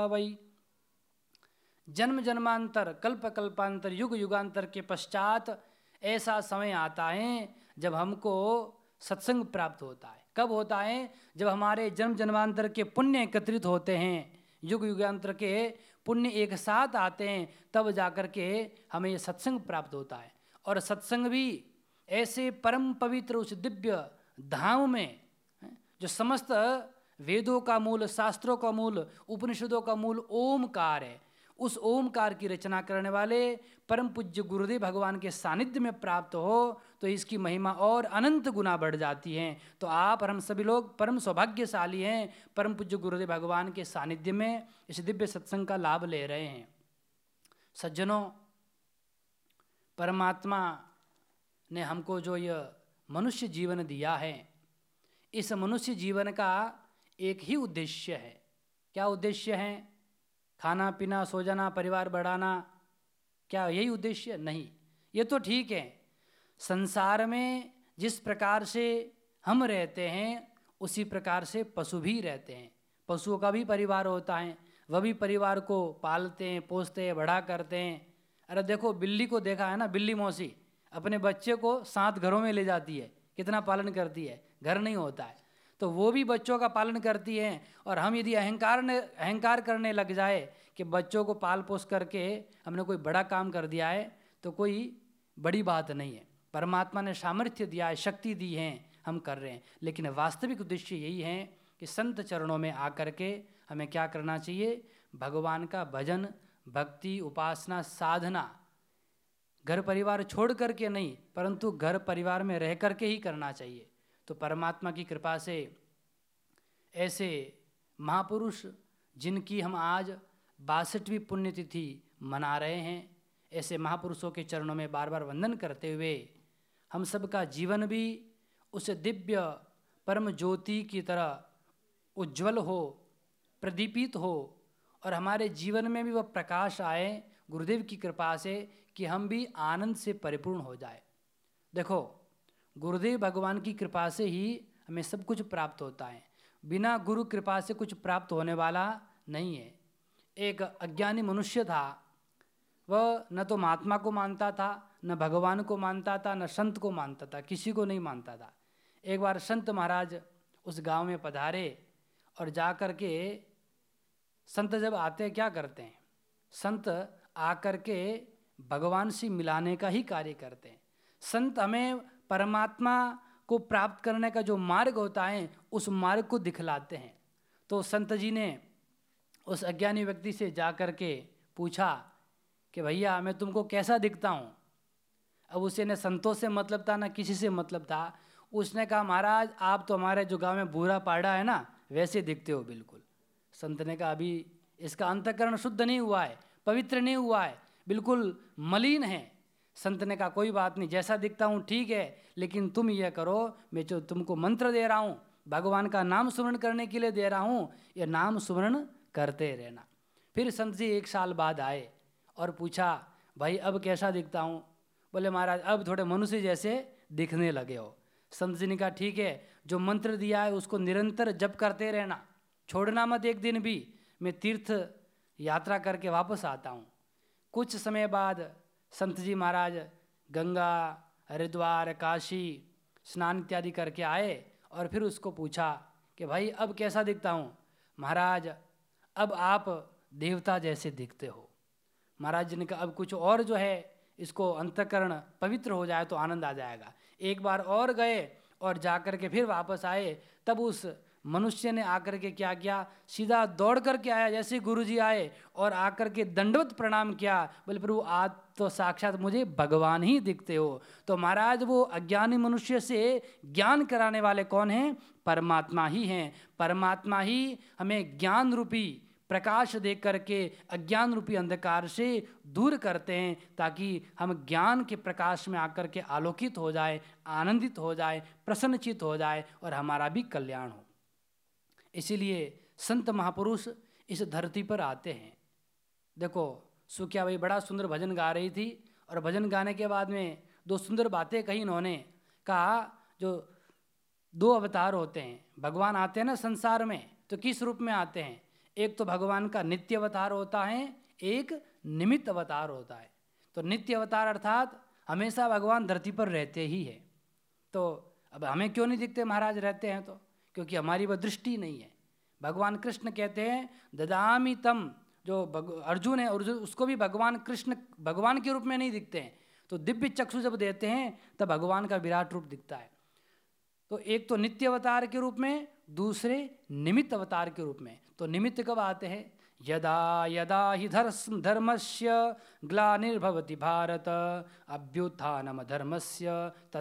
वै। जन्म जन्मांतर, कल्प कल्पांतर, युग युगांतर के पश्चात ऐसा समय आता है जब हमको सत्संग प्राप्त होता है। कब होता है? जब हमारे जन्म जन्मांतर के पुण्य एकत्रित होते हैं, युग युगांतर के पुण्य एक साथ आते हैं, तब जाकर के हमें ये सत्संग प्राप्त होता है। और सत्संग भी ऐसे परम पवित्र उस दिव्य धाम में, जो समस्त वेदों का मूल, शास्त्रों का मूल, उपनिषदों का मूल ओमकार है, उस ओमकार की रचना करने वाले परम पूज्य गुरुदेव भगवान के सानिध्य में प्राप्त हो तो इसकी महिमा और अनंत गुना बढ़ जाती है। तो आप और हम सभी लोग परम सौभाग्यशाली हैं, परम पूज्य गुरुदेव भगवान के सानिध्य में इस दिव्य सत्संग का लाभ ले रहे हैं। सज्जनों, परमात्मा ने हमको जो यह मनुष्य जीवन दिया है, इस मनुष्य जीवन का एक ही उद्देश्य है। क्या उद्देश्य है? खाना पीना, सो जाना, परिवार बढ़ाना, क्या यही उद्देश्य? नहीं। ये तो ठीक है, संसार में जिस प्रकार से हम रहते हैं उसी प्रकार से पशु भी रहते हैं। पशुओं का भी परिवार होता है, वह भी परिवार को पालते हैं, पोसते हैं, बड़ा करते हैं। अरे देखो, बिल्ली को देखा है ना, बिल्ली मौसी अपने बच्चे को 7 घरों में ले जाती है, कितना पालन करती है, घर नहीं होता है तो वो भी बच्चों का पालन करती हैं। और हम यदि अहंकार करने लग जाए कि बच्चों को पाल पोस करके हमने कोई बड़ा काम कर दिया है, तो कोई बड़ी बात नहीं है। परमात्मा ने सामर्थ्य दिया है, शक्ति दी है, हम कर रहे हैं। लेकिन वास्तविक उद्देश्य यही है कि संत चरणों में आकर के हमें क्या करना चाहिए? भगवान का भजन, भक्ति, उपासना, साधना घर परिवार छोड़ करके नहीं, परंतु घर परिवार में रह करके ही करना चाहिए। तो परमात्मा की कृपा से ऐसे महापुरुष जिनकी हम आज 62वीं पुण्यतिथि मना रहे हैं, ऐसे महापुरुषों के चरणों में बार बार वंदन करते हुए हम सबका जीवन भी उस दिव्य परम ज्योति की तरह उज्जवल हो, प्रदीपित हो और हमारे जीवन में भी वह प्रकाश आए गुरुदेव की कृपा से, कि हम भी आनंद से परिपूर्ण हो जाए। देखो, गुरुदेव भगवान की कृपा से ही हमें सब कुछ प्राप्त होता है, बिना गुरु कृपा से कुछ प्राप्त होने वाला नहीं है। एक अज्ञानी मनुष्य था, वह न तो महात्मा को मानता था, न भगवान को मानता था, न संत को मानता था, किसी को नहीं मानता था। एक बार संत महाराज उस गांव में पधारे और जा कर के, संत जब आते क्या करते हैं? संत आकर के भगवान से मिलाने का ही कार्य करते हैं। संत हमें परमात्मा को प्राप्त करने का जो मार्ग होता है उस मार्ग को दिखलाते हैं। तो संत जी ने उस अज्ञानी व्यक्ति से जा कर के पूछा कि भैया मैं तुमको कैसा दिखता हूँ? अब उसे न संतों से मतलब था, न किसी से मतलब था। उसने कहा, महाराज आप तो हमारे जो गांव में बूढ़ा पाड़ा है ना, वैसे दिखते हो बिल्कुल। संत ने कहा, अभी इसका अंतःकरण शुद्ध नहीं हुआ है, पवित्र नहीं हुआ है, बिल्कुल मलिन है। संत ने कहा, कोई बात नहीं, जैसा दिखता हूँ ठीक है, लेकिन तुम यह करो, मैं जो तुमको मंत्र दे रहा हूँ, भगवान का नाम स्मरण करने के लिए दे रहा हूँ, ये नाम स्मरण करते रहना। फिर संत जी 1 साल बाद आए और पूछा, भाई अब कैसा दिखता हूँ? बोले, महाराज अब थोड़े मनुष्य जैसे दिखने लगे हो। संत जी ने कहा, ठीक है, जो मंत्र दिया है उसको निरंतर जप करते रहना, छोड़ना मत एक दिन भी। मैं तीर्थ यात्रा करके वापस आता हूँ। कुछ समय बाद संत जी महाराज गंगा, हरिद्वार, काशी स्नान इत्यादि करके आए और फिर उसको पूछा कि भाई अब कैसा दिखता हूँ? महाराज अब आप देवता जैसे दिखते हो। महाराज जी ने कहा, अब कुछ और जो है इसको अंतःकरण पवित्र हो जाए तो आनंद आ जाएगा। एक बार और गए और जाकर के फिर वापस आए, तब उस मनुष्य ने आकर के क्या किया, सीधा दौड़ करके आया जैसे गुरुजी आए और आकर के दंडवत प्रणाम किया। बोले, प्रभु आज तो साक्षात मुझे भगवान ही दिखते हो। तो महाराज वो अज्ञानी मनुष्य से ज्ञान कराने वाले कौन हैं? परमात्मा ही हैं। परमात्मा ही हमें ज्ञान रूपी प्रकाश दे करके अज्ञान रूपी अंधकार से दूर करते हैं, ताकि हम ज्ञान के प्रकाश में आकर के आलोकित हो जाए, आनंदित हो जाए, प्रसन्नचित हो जाए और हमारा भी कल्याण हो। इसीलिए संत महापुरुष इस धरती पर आते हैं। देखो, सुखिया भाई बड़ा सुंदर भजन गा रही थी और भजन गाने के बाद में 2 सुंदर बातें कही इन्होंने। कहा, जो 2 अवतार होते हैं, भगवान आते हैं ना संसार में, तो किस रूप में आते हैं? एक तो भगवान का नित्य अवतार होता है, एक निमित्त अवतार होता है। तो नित्य अवतार अर्थात हमेशा भगवान धरती पर रहते ही है। तो अब हमें क्यों नहीं दिखते महाराज रहते हैं तो? क्योंकि हमारी वह दृष्टि नहीं है। भगवान कृष्ण कहते हैं ददामि तम, जो अर्जुन है, अर्जुन उसको भी भगवान कृष्ण भगवान के रूप में नहीं दिखते हैं। तो दिव्य चक्षु जब देते हैं तब भगवान का विराट रूप दिखता है। तो एक तो नित्य अवतार के रूप में, दूसरे निमित्त अवतार के रूप में। तो निमित्त कब आते हैं? यदा यदा हि धर्मस्य ग्लानिर्भवति भारत अभ्युत्थानम धर्मस्य